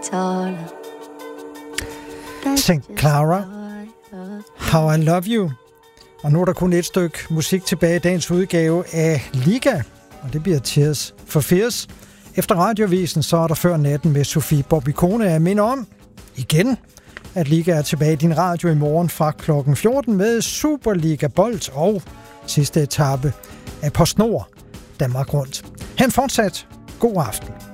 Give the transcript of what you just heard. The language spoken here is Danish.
St. Clara, How I Love You. Og nu er der kun et stykke musik tilbage i dagens udgave af Liga, og det bliver Tears for Fears. Efter radiovisen, så er der Før Natten med Sofie Bobby-Kone. Jeg minder om, igen, at Liga er tilbage i din radio i morgen fra klokken 14 med Superliga Bold og sidste etape af PostNord Danmark Rundt. Han fortsat god aften.